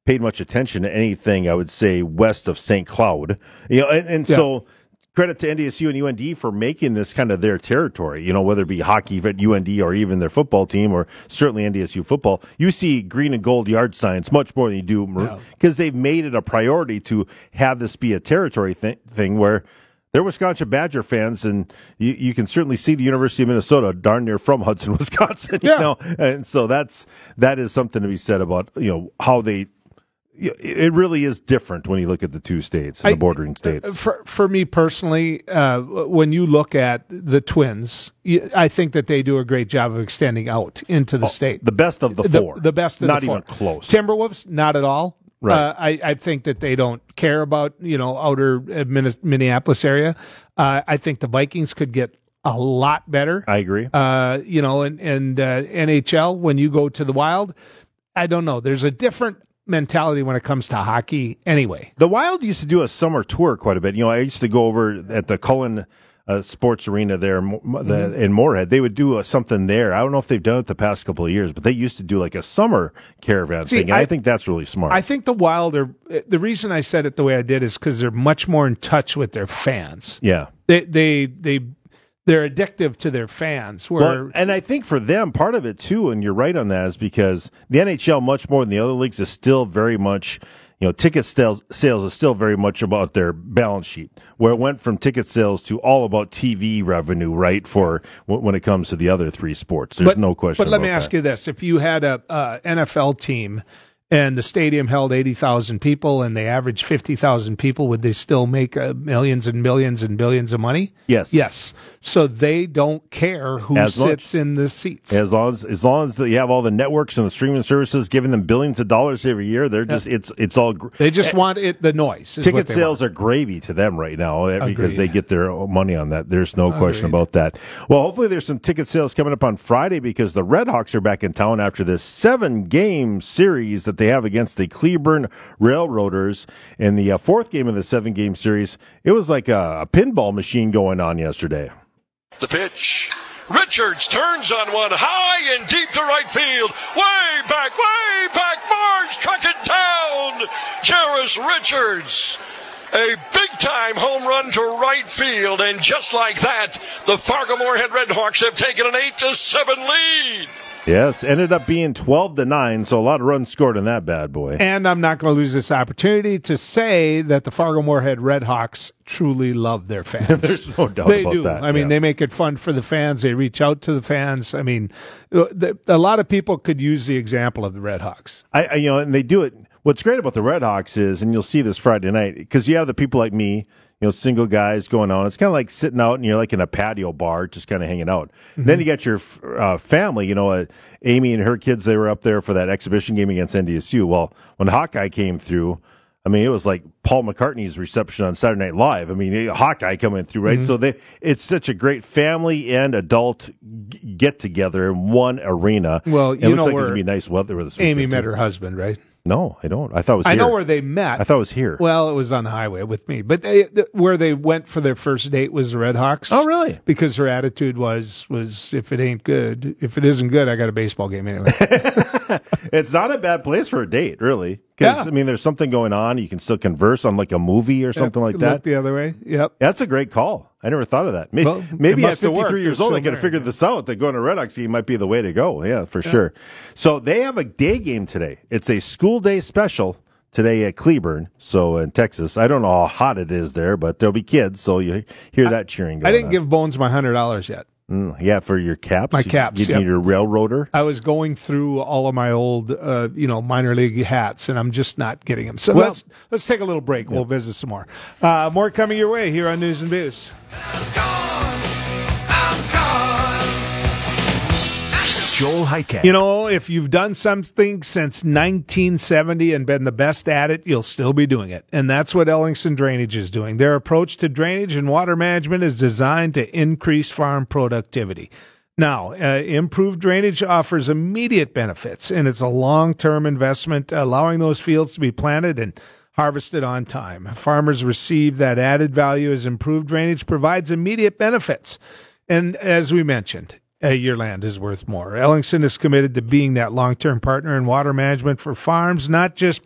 paid much attention to anything, I would say, west of St. Cloud. So credit to NDSU and UND for making this kind of their territory, whether it be hockey at UND or even their football team or certainly NDSU football. You see green and gold yard signs much more than you do because they've made it a priority to have this be a territory thing where they're Wisconsin Badger fans, and you can certainly see the University of Minnesota darn near from Hudson, Wisconsin. And so that is something to be said about how they. It really is different when you look at the two states, the bordering states. For me personally, when you look at the Twins, I think that they do a great job of extending out into the state. The best of the four. The best of not the four. Not even close. Timberwolves, not at all. Right. I think that they don't care about, outer Minneapolis area. I think the Vikings could get a lot better. I agree. And NHL, when you go to the Wild, I don't know. There's a different mentality when it comes to hockey anyway. The Wild used to do a summer tour quite a bit. I used to go over at the Cullen Sports Arena there in Moorhead. They would do something there. I don't know if they've done it the past couple of years, but they used to do like a summer caravan thing. And I think that's really smart. I think the Wild the reason I said it the way I did is because they're much more in touch with their fans. Yeah. They're addictive to their fans. And I think for them, part of it too, and you're right on that, is because the NHL, much more than the other leagues, is still very much, ticket sales is still very much about their balance sheet, where it went from ticket sales to all about TV revenue, right, for when it comes to the other three sports. There's no question about that. But let me ask you this. If you had a NFL team and the stadium held 80,000 people and they averaged 50,000 people, would they still make millions and millions and billions of money? Yes. Yes. So they don't care who sits in the seats. As long as you have all the networks and the streaming services giving them billions of dollars every year, they're just it's all. They just want the noise. Ticket sales are gravy to them right now because they get their money on that. There's no question about that. Well, hopefully there's some ticket sales coming up on Friday because the Redhawks are back in town after this 7-game series that they have against the Cleburne Railroaders. In the fourth game of the 7-game series, it was like a pinball machine going on yesterday. The pitch. Richards turns on one high and deep to right field. Way back. Barnes struck it down. Jarvis Richards. A big-time home run to right field. And just like that, the Fargo-Moorhead Redhawks have taken an 8-7 lead. Yes, ended up being 12-9, so a lot of runs scored in that bad boy. And I'm not going to lose this opportunity to say that the Fargo-Moorhead Redhawks truly love their fans. There's no doubt about that. I mean, they make it fun for the fans. They reach out to the fans. I mean, a lot of people could use the example of the Redhawks. And they do it. What's great about the Redhawks is, and you'll see this Friday night, because you have the people like me, single guys going on. It's kind of like sitting out and you're like in a patio bar, just kind of hanging out. Mm-hmm. Then you got your family, Amy and her kids, they were up there for that exhibition game against NDSU. Well, when Hawkeye came through, I mean, it was like Paul McCartney's reception on Saturday Night Live. I mean, Hawkeye coming through, right? Mm-hmm. So it's such a great family and adult get together in one arena. Well, it looks like it's going to be nice weather with this Amy met her husband, right? No, I don't. I thought it was here. I know where they met. I thought it was here. Well, it was on the highway with me. But where they went for their first date was the Redhawks. Oh, really? Because her attitude was if it isn't good, I got a baseball game anyway. It's not a bad place for a date, really. Because, I mean, there's something going on. You can still converse on like a movie or something like that. Look the other way. Yep. That's a great call. I never thought of that. Maybe at 53 years old, I could have figured this out, that going to Red Sox game might be the way to go. Yeah, for sure. So they have a day game today. It's a school day special today at Cleburne, so in Texas. I don't know how hot it is there, but there'll be kids, so you hear that cheering going on. I didn't give Bones my $100 yet. Yeah, for your caps? My caps, You need your railroader? I was going through all of my old, minor league hats, and I'm just not getting them. So let's take a little break. Yeah. We'll visit some more. More coming your way here on News and Views. Joel Heitkamp. If you've done something since 1970 and been the best at it, you'll still be doing it. And that's what Ellingson Drainage is doing. Their approach to drainage and water management is designed to increase farm productivity. Now, improved drainage offers immediate benefits, and it's a long-term investment, allowing those fields to be planted and harvested on time. Farmers receive that added value as improved drainage provides immediate benefits. And as we mentioned, your land is worth more. Ellingson is committed to being that long-term partner in water management for farms, not just